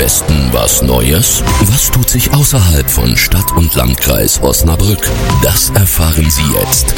Westen was Neues? Was tut sich außerhalb von Stadt und Landkreis Osnabrück? Das erfahren Sie jetzt.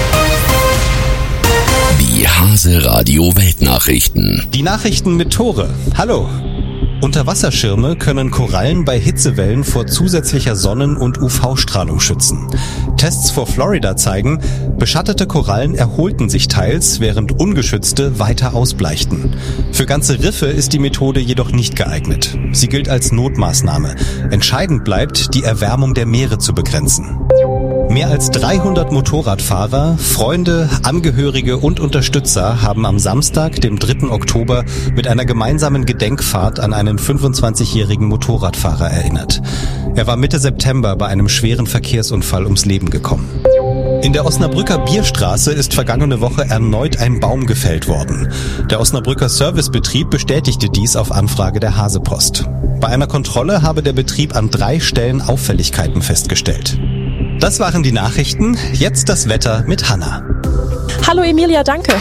Die Hase-Radio Weltnachrichten. Die Nachrichten mit Tore. Hallo. Unterwasserschirme können Korallen bei Hitzewellen vor zusätzlicher Sonnen- und UV-Strahlung schützen. Tests vor Florida zeigen, beschattete Korallen erholten sich teils, während ungeschützte weiter ausbleichten. Für ganze Riffe ist die Methode jedoch nicht geeignet. Sie gilt als Notmaßnahme. Entscheidend bleibt, die Erwärmung der Meere zu begrenzen. Mehr als 300 Motorradfahrer, Freunde, Angehörige und Unterstützer haben am Samstag, dem 3. Oktober, mit einer gemeinsamen Gedenkfahrt an einen 25-jährigen Motorradfahrer erinnert. Er war Mitte September bei einem schweren Verkehrsunfall ums Leben gekommen. In der Osnabrücker Bierstraße ist vergangene Woche erneut ein Baum gefällt worden. Der Osnabrücker Servicebetrieb bestätigte dies auf Anfrage der Hasepost. Bei einer Kontrolle habe der Betrieb an 3 Stellen Auffälligkeiten festgestellt. Das waren die Nachrichten. Jetzt das Wetter mit Hanna. Hallo Emilia, danke.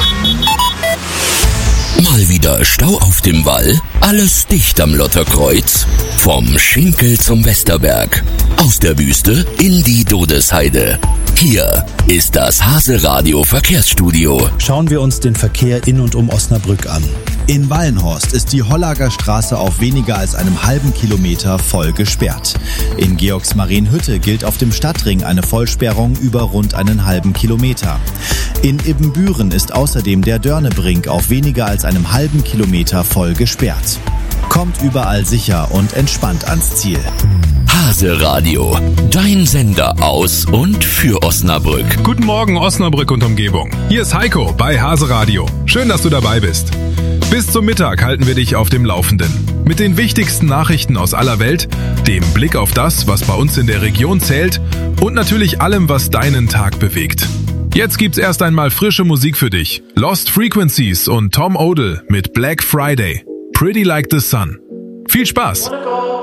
Mal wieder Stau auf dem Wall? Alles dicht am Lotterkreuz? Vom Schinkel zum Westerberg. Aus der Wüste in die Dodesheide. Hier ist das Hase-Radio Verkehrsstudio. Schauen wir uns den Verkehr in und um Osnabrück an. In Wallenhorst ist die Hollager Straße auf weniger als einem halben Kilometer voll gesperrt. In Georgsmarienhütte gilt auf dem Stadtring eine Vollsperrung über rund einen halben Kilometer. In Ibbenbüren ist außerdem der Dörnebrink auf weniger als einem halben Kilometer voll gesperrt. Kommt überall sicher und entspannt ans Ziel. Hase-Radio, dein Sender aus und für Osnabrück. Guten Morgen Osnabrück und Umgebung. Hier ist Heiko bei Hase-Radio. Schön, dass du dabei bist. Bis zum Mittag halten wir dich auf dem Laufenden. Mit den wichtigsten Nachrichten aus aller Welt, dem Blick auf das, was bei uns in der Region zählt und natürlich allem, was deinen Tag bewegt. Jetzt gibt's erst einmal frische Musik für dich. Lost Frequencies und Tom Odell mit Black Friday. Pretty Like the Sun. Viel Spaß!